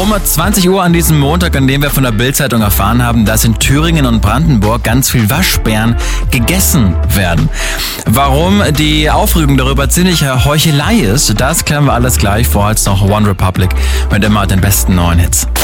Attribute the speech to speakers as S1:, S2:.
S1: Um 20 Uhr an diesem Montag, an dem wir von der Bild-Zeitung erfahren haben, dass in Thüringen und Brandenburg ganz viel Waschbären gegessen werden. Warum die Aufregung darüber ziemlich Heuchelei ist, das klären wir alles gleich. Vorher jetzt noch One Republic mit immer den besten neuen Hits.